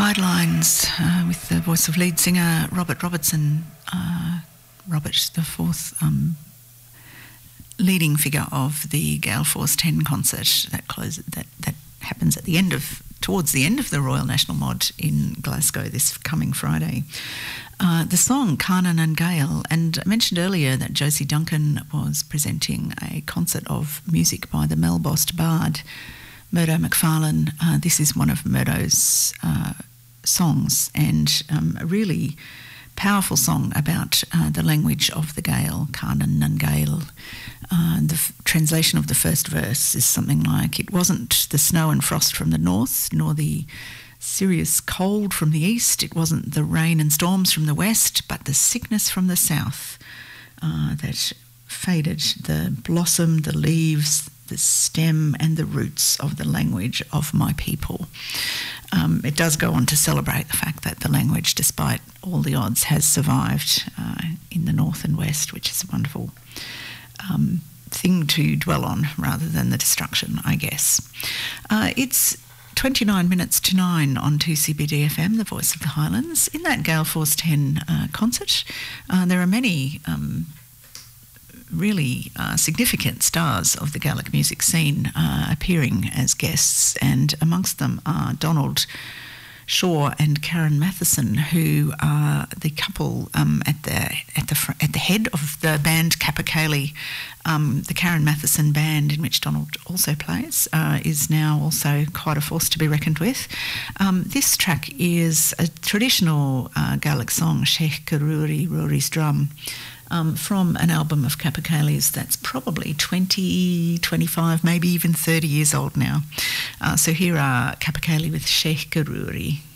Guidelines with the voice of lead singer Robert Robertson, Robert the fourth leading figure of the Gale Force 10 concert that happens at towards the end of the Royal National Mod in Glasgow this coming Friday. The song Carnan and Gale, and I mentioned earlier that Josie Duncan was presenting a concert of music by the Melbost bard Murdo Macfarlane. This is one of Murdo's songs, and a really powerful song about the language of the Gael, Carnan and Gale. The translation of the first verse is something like, "It wasn't the snow and frost from the north, nor the serious cold from the east. It wasn't the rain and storms from the west, but the sickness from the south that faded the blossom, the leaves, the stem and the roots of the language of my people." It does go on to celebrate the fact that the language, despite all the odds, has survived in the north and west, which is a wonderful thing to dwell on rather than the destruction, I guess. It's 29 minutes to 9 on 2CBD-FM, the voice of the Highlands. In that Gale Force 10 concert, there are many really significant stars of the Gaelic music scene appearing as guests, and amongst them are Donald Shaw and Karen Matheson, who are the couple at the head of the band Capercaillie. The Karen Matheson band, in which Donald also plays, is now also quite a force to be reckoned with. This track is a traditional Gaelic song, Sheikh Karuri Rory's Drum, from an album of Capercaillie's that's probably 20, 25, maybe even 30 years old now. So here are Capercaillie with Sheikh Karuri.